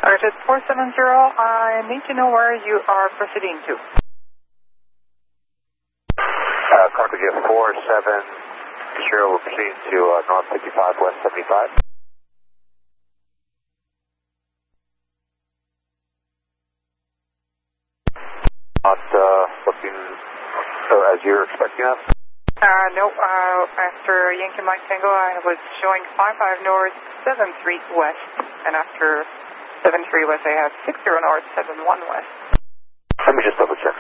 Target 470, I need to know where you are proceeding to. Cartridge 470, we're proceeding to North 55, West 75. Not looking as you're expecting us? No, after Yankee Mike Tango, I was showing 55 North, 73 West, and after 73 West, I have 60 North, 71 West. Let me just double check.